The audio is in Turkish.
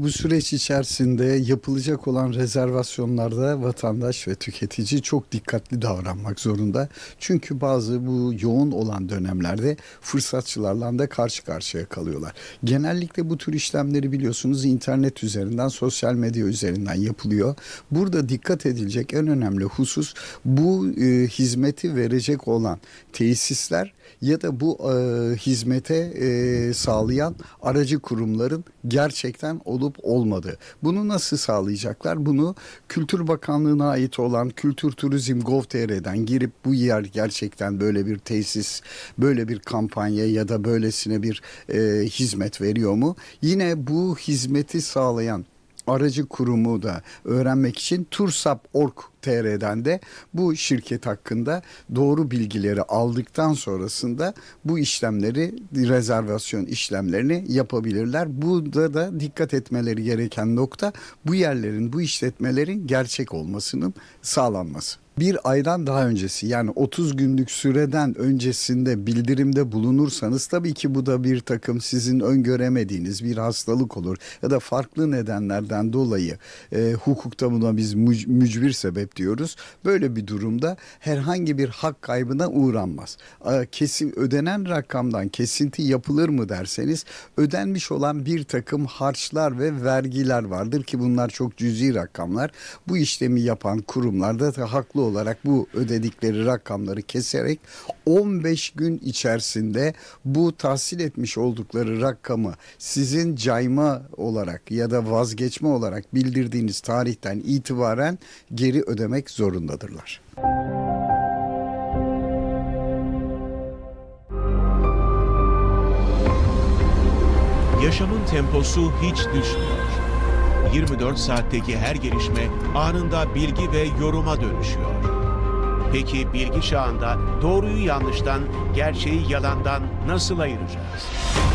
bu süreç içerisinde yapılacak olan rezervasyonlarda vatandaş ve tüketici çok dikkatli davranmak zorunda. Çünkü bazı bu yoğun olan dönemlerde fırsatçılarla da karşı karşıya kalıyorlar. Genellikle bu tür işlemleri biliyorsunuz internet üzerinden, sosyal medya üzerinden yapılıyor. Burada dikkat edilecek en önemli husus bu hizmeti verecek olan tesisler ya da bu hizmete sağlayan aracı kurumların gerçekten olup olmadığı. Bunu nasıl sağlayacaklar? Bunu Kültür Bakanlığı'na ait olan Kültür Turizm Gov.tr'den girip bu yer gerçekten böyle bir tesis, böyle bir kampanya ya da böylesine bir hizmet veriyor mu? Yine bu hizmeti sağlayan aracı kurumu da öğrenmek için tursap.org.tr'den de bu şirket hakkında doğru bilgileri aldıktan sonrasında bu işlemleri, rezervasyon işlemlerini yapabilirler. Burada da dikkat etmeleri gereken nokta bu yerlerin, bu işletmelerin gerçek olmasının sağlanması. Bir aydan daha öncesi, yani 30 günlük süreden öncesinde bildirimde bulunursanız tabii ki bu da bir takım sizin öngöremediğiniz bir hastalık olur ya da farklı nedenlerden dolayı hukukta buna biz mücbir sebep diyoruz. Böyle bir durumda herhangi bir hak kaybına uğranmaz. Kesin ödenen rakamdan kesinti yapılır mı derseniz, ödenmiş olan bir takım harçlar ve vergiler vardır ki bunlar çok cüzi rakamlar. Bu işlemi yapan kurumlarda da haklı olarak bu ödedikleri rakamları keserek 15 gün içerisinde bu tahsil etmiş oldukları rakamı sizin cayma olarak ya da vazgeçme olarak bildirdiğiniz tarihten itibaren geri ödemek zorundadırlar. Yaşamın temposu hiç düşmüyor. 24 saatteki her gelişme anında bilgi ve yoruma dönüşüyor. Peki bilgi çağında doğruyu yanlıştan, gerçeği yalandan nasıl ayıracağız?